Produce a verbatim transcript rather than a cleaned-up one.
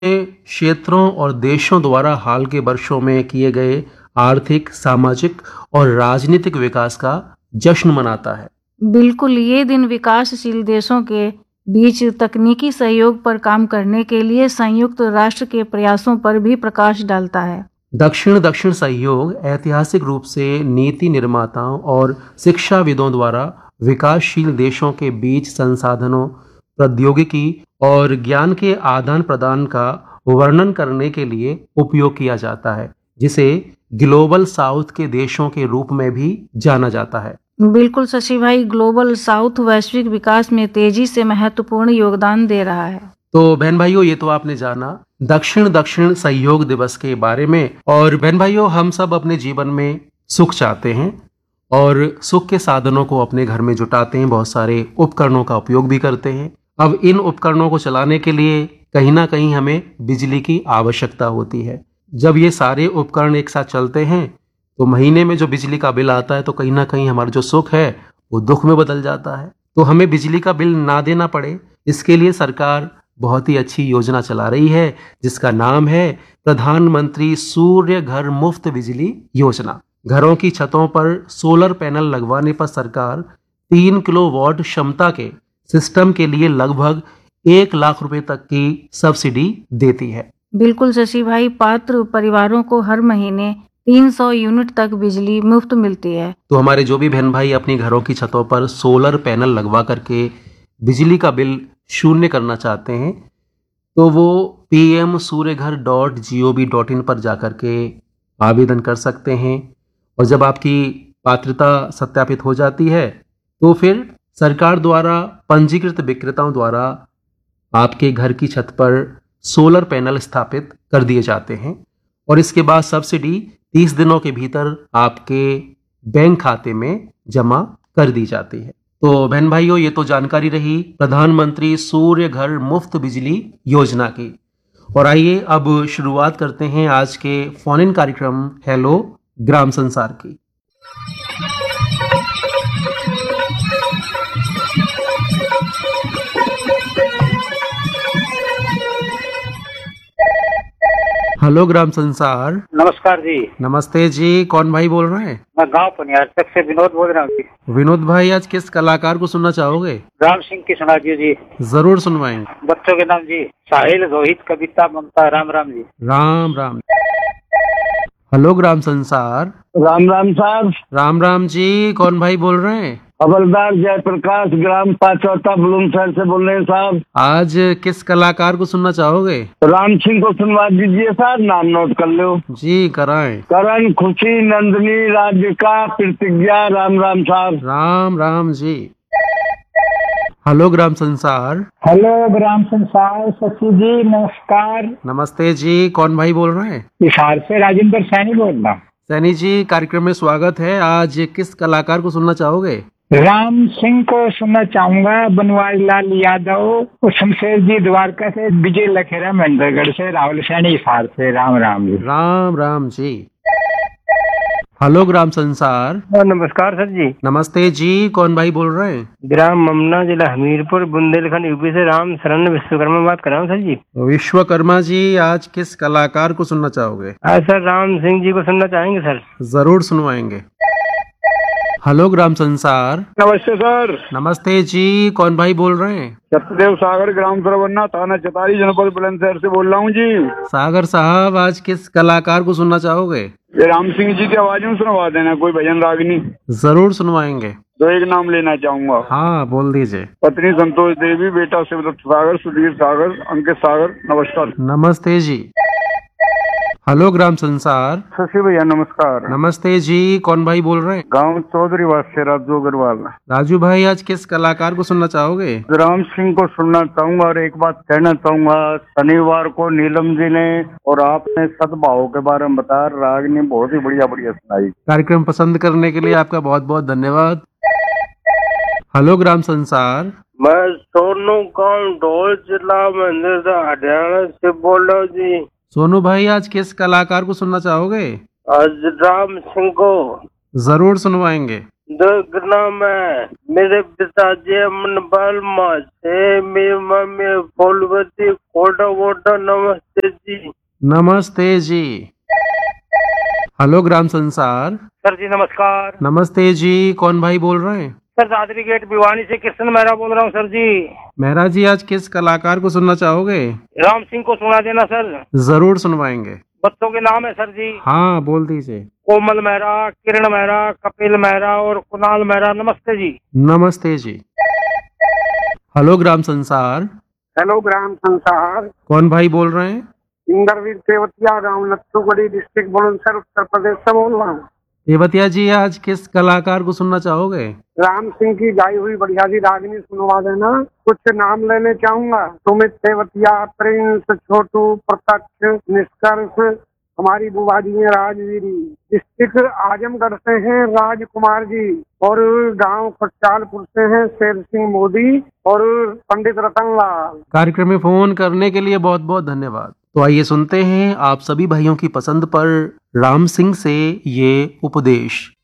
क्षेत्रों और देशों द्वारा हाल के वर्षों में किए गए आर्थिक, सामाजिक और राजनीतिक विकास का जश्न मनाता है। बिल्कुल, ये दिन विकासशील देशों के बीच तकनीकी सहयोग पर काम करने के लिए संयुक्त राष्ट्र के प्रयासों पर भी प्रकाश डालता है। दक्षिण दक्षिण सहयोग ऐतिहासिक रूप से नीति निर्माताओं और शिक्षाविदों द्वारा विकासशील देशों के बीच संसाधनों, प्रौद्योगिकी और ज्ञान के आदान प्रदान का वर्णन करने के लिए उपयोग किया जाता है, जिसे ग्लोबल साउथ के देशों के रूप में भी जाना जाता है। बिल्कुल शशि भाई, ग्लोबल साउथ वैश्विक विकास में तेजी से महत्वपूर्ण योगदान दे रहा है। तो बहन भाइयों, ये तो आपने जाना दक्षिण दक्षिण सहयोग दिवस के बारे में। और बहन भाइयों, हम सब अपने जीवन में सुख चाहते हैं और सुख के साधनों को अपने घर में जुटाते हैं, बहुत सारे उपकरणों का उपयोग भी करते हैं। अब इन उपकरणों को चलाने के लिए कहीं ना कहीं हमें बिजली की आवश्यकता होती है। जब ये सारे उपकरण एक साथ चलते हैं तो महीने में जो बिजली का बिल आता है, तो कहीं ना कहीं हमारा जो सुख है वो दुख में बदल जाता है। तो हमें बिजली का बिल ना देना पड़े, इसके लिए सरकार बहुत ही अच्छी योजना चला रही है, जिसका नाम है प्रधानमंत्री सूर्य घर मुफ्त बिजली योजना। घरों की छतों पर सोलर पैनल लगवाने पर सरकार तीन किलोवाट क्षमता के सिस्टम के लिए लगभग एक लाख रुपए तक की सब्सिडी देती है। बिल्कुल शशि भाई, पात्र परिवारों को हर महीने तीन सौ यूनिट तक बिजली मुफ्त मिलती है। तो हमारे जो भी बहन भाई अपनी घरों की छतों पर सोलर पैनल लगवा करके बिजली का बिल शून्य करना चाहते हैं, तो वो पी एम सूर्य घर dot G O V dot in पर जाकर के आवेदन कर सकते हैं। और जब आपकी पात्रता सत्यापित हो जाती है, तो फिर सरकार द्वारा पंजीकृत विक्रेताओं द्वारा आपके घर की छत पर सोलर पैनल स्थापित कर दिए जाते हैं और इसके बाद सब्सिडी तीस दिनों के भीतर आपके बैंक खाते में जमा कर दी जाती है। तो बहन भाइयों, ये तो जानकारी रही प्रधानमंत्री सूर्य घर मुफ्त बिजली योजना की। और आइए अब शुरुआत करते हैं आज के फोन इन कार्यक्रम हेलो ग्राम संसार की। हेलो ग्राम संसार। नमस्कार जी। नमस्ते जी, कौन भाई बोल रहे हैं? मैं गांव पनियारचक से विनोद बोल रहा हूँ जी। विनोद भाई, आज किस कलाकार को सुनना चाहोगे? राम सिंह की सुना दियो जी। जरूर सुनवाएंगे। बच्चों के नाम जी साहिल, रोहित, कविता, ममता। राम राम जी। राम राम। हेलो ग्राम संसार। राम राम साहब। राम राम जी, कौन भाई बोल रहे हैं? हवलदार जयप्रकाश, ग्राम पाचौता, बुलंदशहर से बोल रहे हैं साहब। आज किस कलाकार को सुनना चाहोगे? राम सिंह को सुनवा दीजिए साहब, नाम नोट कर लो। जी कराएं। करण, खुशी, नंदनी, राधिका, प्रतिज्ञा। राम राम साहब। राम राम जी। हेलो ग्राम संसार। हेलो ग्राम संसार, शशि जी नमस्कार। नमस्ते जी, कौन भाई बोल रहे हैं? हिसार से राजेंद्र सैनी बोल रहा हूँ। सैनी जी, कार्यक्रम में स्वागत है। आज किस कलाकार को सुनना चाहोगे? राम सिंह को सुनना चाहूंगा, बनवारी लाल यादव, और शमशेर जी द्वारका से, विजय लखेरा महेंद्रगढ़ से, राहुल सैनी हिसार से। राम राम जी। राम राम जी। हेलो ग्राम संसार। नमस्कार सर जी। नमस्ते जी, कौन भाई बोल रहे हैं? ग्राम ममना, जिला हमीरपुर, बुंदेलखंड, यूपी से राम शरण विश्वकर्मा बात कर रहा हूँ सर जी। विश्वकर्मा जी, आज किस कलाकार को सुनना चाहोगे? आज सर राम सिंह जी को सुनना चाहेंगे सर। जरूर सुनवाएंगे। हेलो ग्राम संसार। नमस्ते सर। नमस्ते जी, कौन भाई बोल रहे हैं? सत्यदेव सागर, ग्राम सरवन्ना, थाना चतारी, जनपद बुलंदशहर से बोल रहा हूँ जी। सागर साहब, आज किस कलाकार को सुनना चाहोगे? ये राम सिंह जी की आवाज में सुनवा देना, कोई भजन रागनी। जरूर सुनवाएंगे। तो एक नाम लेना चाहूंगा। हाँ, बोल दीजिए। पत्नी संतोष देवी, बेटा शिवदत्त सागर, सुधीर सागर, अंकित सागर। नमस्कार। नमस्ते जी। हेलो ग्राम संसार। शशि भैया नमस्कार। नमस्ते जी, कौन भाई बोल रहे हैं? गांव चौधरी वास से राजू अग्रवाल। राजू भाई, आज किस कलाकार को सुनना चाहोगे? राम सिंह को सुनना चाहूंगा। और एक बात कहना चाहूंगा, शनिवार को नीलम जी ने और आपने सद्भाव के बारे में बताया, रागनी बहुत ही बढ़िया बढ़िया सुनाई। कार्यक्रम पसंद करने के लिए आपका बहुत बहुत धन्यवाद। हेलो ग्राम संसार। मैं सोनू गांव ढोल जिला मंदिर हरियाणा से बोल रहा हूँ जी। सोनू भाई, आज किस कलाकार को सुनना चाहोगे? आज राम सिंह को। जरूर सुनवाएंगे। दगना में मेरे पिताजी अमनपाल माँ से, मेरी मम्मी फूलवती कोटा कोटा। नमस्ते जी। नमस्ते जी। हेलो ग्राम संसार। सर जी नमस्कार। नमस्ते जी, कौन भाई बोल रहे हैं? सर दादरी गेट भिवानी से कृष्ण मेहरा बोल रहा हूँ सर जी। मेहरा जी, आज किस कलाकार को सुनना चाहोगे? राम सिंह को सुना देना सर। जरूर सुनवाएंगे। बच्चों के नाम है सर जी। हाँ, बोल दीजिए। कोमल मेहरा, किरण मेहरा, कपिल मेहरा और कुणाल मेहरा। नमस्ते जी। नमस्ते जी। हेलो ग्राम संसार। हेलो ग्राम संसार। कौन भाई बोल रहे हैं? इंद्रवीर तेवतिया, गाँव नत्थुगढ़ी, डिस्ट्रिक्ट बुलंदशहर, उत्तर प्रदेश से बोल रहा हूँ। तेवतिया जी, आज किस कलाकार को सुनना चाहोगे? राम सिंह की गाई हुई बढ़िया सी रागनी सुनवा देना। कुछ नाम लेने चाहूंगा। सुमित तेवतिया, प्रिंस, छोटू, प्रत्यक्ष, निष्कर्ष, हमारी बुआ जी हैं राजवीरी। डिस्ट्रिक्ट आजमगढ़ से हैं राजकुमार जी, और गांव खचालपुर से हैं शेर सिंह मोदी और पंडित रतन लाल। कार्यक्रम में फोन करने के लिए बहुत बहुत धन्यवाद। तो आइए सुनते हैं आप सभी भाइयों की पसंद पर राम सिंह से ये उपदेश।